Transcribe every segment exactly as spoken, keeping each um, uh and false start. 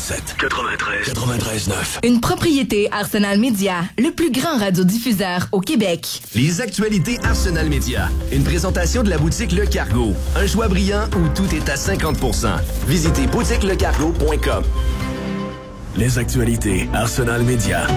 quatre-vingt-sept, quatre-vingt-treize, quatre-vingt-treize neuf. Une propriété Arsenal Média, le plus grand radiodiffuseur au Québec. Les actualités Arsenal Média. Une présentation de la boutique Le Cargo. Un choix brillant où tout est à cinquante pour cent. Visitez boutique le cargo point com. Les actualités Arsenal Média.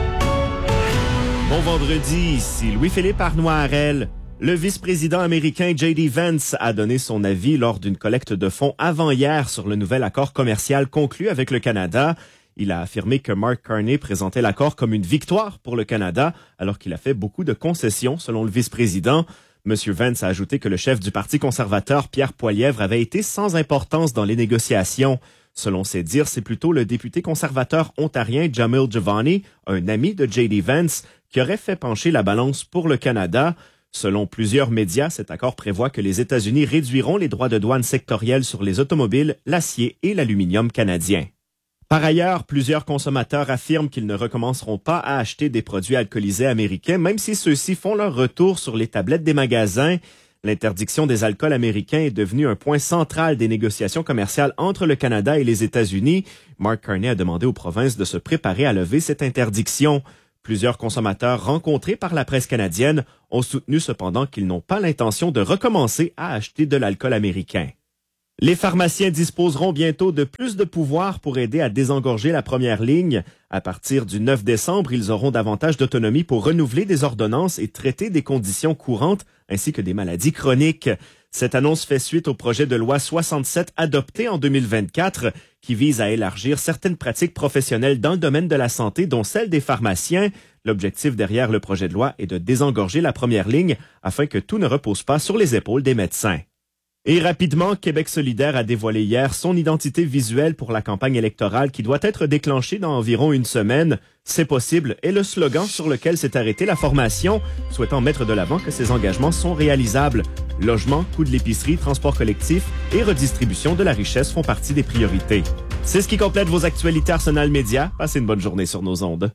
Bon vendredi, ici Louis-Philippe Arnois-Harel. Le vice-président américain J D Vance a donné son avis lors d'une collecte de fonds avant-hier sur le nouvel accord commercial conclu avec le Canada. Il a affirmé que Mark Carney présentait l'accord comme une victoire pour le Canada, alors qu'il a fait beaucoup de concessions, selon le vice-président. Monsieur Vance a ajouté que le chef du Parti conservateur, Pierre Poilievre, avait été sans importance dans les négociations. Selon ses dires, c'est plutôt le député conservateur ontarien Jamil Giovanni, un ami de J D Vance, qui aurait fait pencher la balance pour le Canada. Selon plusieurs médias, cet accord prévoit que les États-Unis réduiront les droits de douane sectoriels sur les automobiles, l'acier et l'aluminium canadien. Par ailleurs, plusieurs consommateurs affirment qu'ils ne recommenceront pas à acheter des produits alcoolisés américains, même si ceux-ci font leur retour sur les tablettes des magasins. L'interdiction des alcools américains est devenue un point central des négociations commerciales entre le Canada et les États-Unis. Mark Carney a demandé aux provinces de se préparer à lever cette interdiction. Plusieurs consommateurs rencontrés par la presse canadienne ont soutenu cependant qu'ils n'ont pas l'intention de recommencer à acheter de l'alcool américain. Les pharmaciens disposeront bientôt de plus de pouvoir pour aider à désengorger la première ligne. À partir du neuf décembre, ils auront davantage d'autonomie pour renouveler des ordonnances et traiter des conditions courantes ainsi que des maladies chroniques. Cette annonce fait suite au projet de loi soixante-sept adopté en deux mille vingt-quatre qui vise à élargir certaines pratiques professionnelles dans le domaine de la santé, dont celle des pharmaciens. L'objectif derrière le projet de loi est de désengorger la première ligne afin que tout ne repose pas sur les épaules des médecins. Et rapidement, Québec solidaire a dévoilé hier son identité visuelle pour la campagne électorale qui doit être déclenchée dans environ une semaine. C'est possible est le slogan sur lequel s'est arrêtée la formation, souhaitant mettre de l'avant que ces engagements sont réalisables. Logement, coût de l'épicerie, transport collectif et redistribution de la richesse font partie des priorités. C'est ce qui complète vos actualités Arsenal Média. Passez une bonne journée sur nos ondes.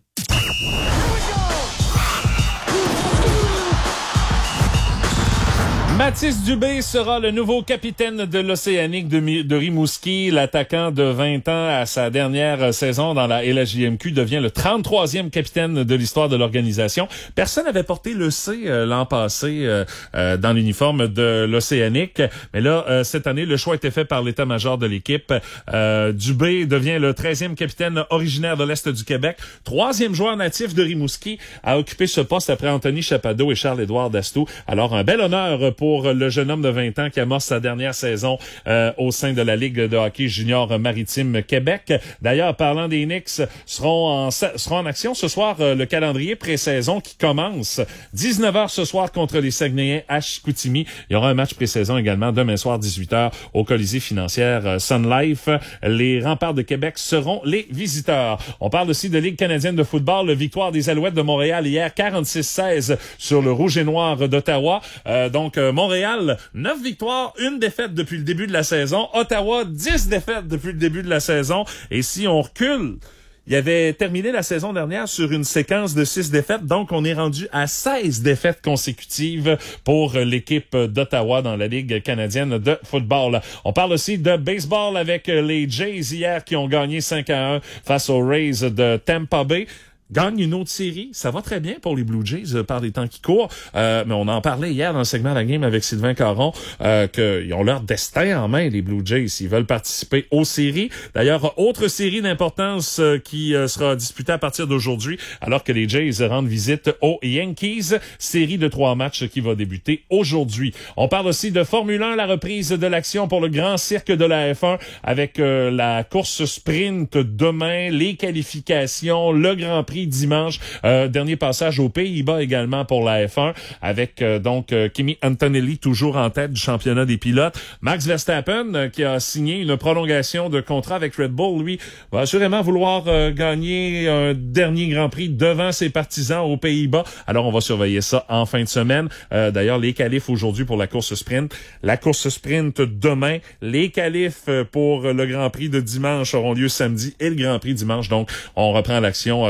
Mathis Dubé sera le nouveau capitaine de l'Océanique de, de Rimouski. L'attaquant de vingt ans à sa dernière saison dans la L H J M Q devient le trente-troisième capitaine de l'histoire de l'organisation. Personne n'avait porté le C euh, l'an passé euh, euh, dans l'uniforme de l'Océanique. Mais là, euh, cette année, le choix a été fait par l'état-major de l'équipe. Euh, Dubé devient le treizième capitaine originaire de l'Est du Québec. Troisième joueur natif de Rimouski à occuper ce poste après Anthony Chapado et Charles-Édouard Dastou. Alors, un bel honneur pour pour le jeune homme de vingt ans qui amorce sa dernière saison euh, au sein de la Ligue de hockey junior maritime Québec. D'ailleurs, parlant des Knicks, seront en, seront en action ce soir euh, le calendrier pré-saison qui commence. dix-neuf heures ce soir contre les Saguenayens à Chicoutimi. Il y aura un match pré-saison également demain soir dix-huit heures au Colisée financière euh, Sun Life. Les Remparts de Québec seront les visiteurs. On parle aussi de Ligue canadienne de football. La victoire des Alouettes de Montréal hier quarante-six seize sur le Rouge et Noir d'Ottawa. Euh, donc, euh, Montréal, neuf victoires, une défaite depuis le début de la saison. Ottawa, dix défaites depuis le début de la saison. Et si on recule, il avait terminé la saison dernière sur une séquence de six défaites. Donc, on est rendu à seize défaites consécutives pour l'équipe d'Ottawa dans la Ligue canadienne de football. On parle aussi de baseball avec les Jays hier qui ont gagné cinq à un face aux Rays de Tampa Bay. Gagne une autre série. Ça va très bien pour les Blue Jays euh, par les temps qui courent. Euh, mais on en parlait hier dans le segment de la game avec Sylvain Caron, euh, qu'ils ont leur destin en main, les Blue Jays. Ils veulent participer aux séries. D'ailleurs, autre série d'importance euh, qui euh, sera disputée à partir d'aujourd'hui, alors que les Jays rendent visite aux Yankees. Série de trois matchs qui va débuter aujourd'hui. On parle aussi de Formule un, la reprise de l'action pour le grand cirque de la F un avec euh, la course sprint demain, les qualifications, le Grand Prix dimanche, euh, dernier passage aux Pays-Bas également pour la F un avec euh, donc euh, Kimi Antonelli toujours en tête du championnat des pilotes. Max Verstappen euh, qui a signé une prolongation de contrat avec Red Bull, lui va assurément vouloir euh, gagner un dernier Grand Prix devant ses partisans aux Pays-Bas. Alors on va surveiller ça en fin de semaine. Euh, d'ailleurs les qualifs aujourd'hui pour la course sprint, la course sprint demain, les qualifs pour le Grand Prix de dimanche auront lieu samedi et le Grand Prix dimanche. Donc on reprend l'action euh, de grosses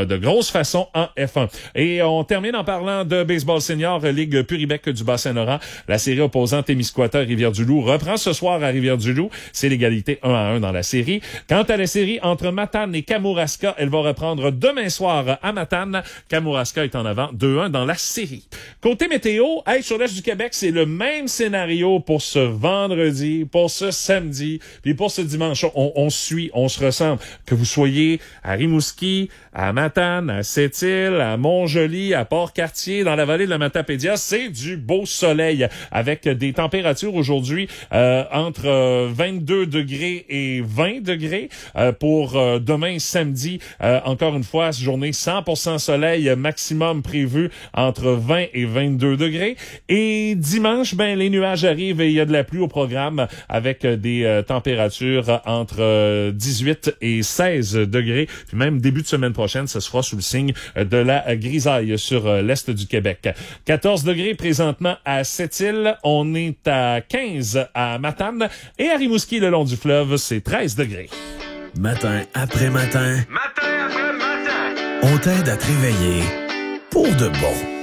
grosse façon en F un. Et on termine en parlant de baseball senior, Ligue Puribec du Bas-Saint-Laurent. La série opposant Témiscouata Rivière-du-Loup reprend ce soir à Rivière-du-Loup. C'est l'égalité un à un dans la série. Quant à la série entre Matane et Kamouraska, elle va reprendre demain soir à Matane. Kamouraska est en avant deux à un dans la série. Côté météo, hey, sur l'Est du Québec, c'est le même scénario pour ce vendredi, pour ce samedi, puis pour ce dimanche. On, on suit, on se ressemble. Que vous soyez à Rimouski, à Matane, à Sept-Îles, à Montjoly, à Port-Cartier, dans la vallée de la Matapédia, c'est du beau soleil avec des températures aujourd'hui euh, entre euh, vingt-deux degrés et vingt degrés. Euh, pour euh, demain samedi, euh, encore une fois, journée cent pour cent soleil, maximum prévu entre vingt et vingt-deux degrés. Et dimanche, ben les nuages arrivent et il y a de la pluie au programme avec des euh, températures entre euh, dix-huit et seize degrés. Puis même début de semaine prochaine, ce sera sous le signe de la grisaille sur euh, l'est du Québec. quatorze degrés présentement à Sept-Îles. On est à quinze à Matane. Et à Rimouski, le long du fleuve, c'est treize degrés. Matin après matin. Matin après matin. On t'aide à te réveiller pour de bon.